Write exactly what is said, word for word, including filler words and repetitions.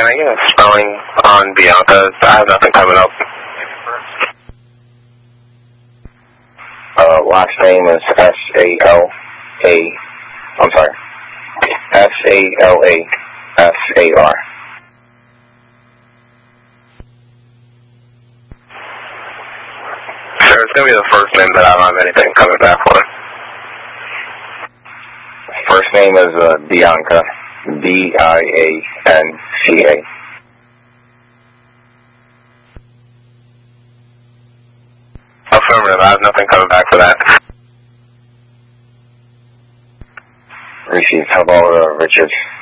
I get a spelling on Bianca? I have nothing coming up. Uh, last name is S A L A, I'm sorry, S A L A S A R. Sure, it's going to be the first name that I don't have anything coming back for. First name is uh, Bianca, B I A N C A. Affirmative, I have nothing coming back for that. Received. How about uh, Richard?